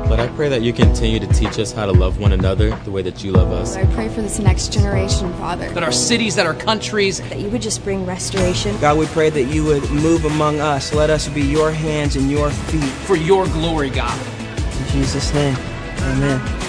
Lord, I pray that you continue to teach us how to love one another the way that you love us. I pray for this next generation, Father. That our cities, that our countries, that you would just bring restoration. God, we pray that you would move among us. Let us be your hands and your feet. For your glory, God. In Jesus' name, amen.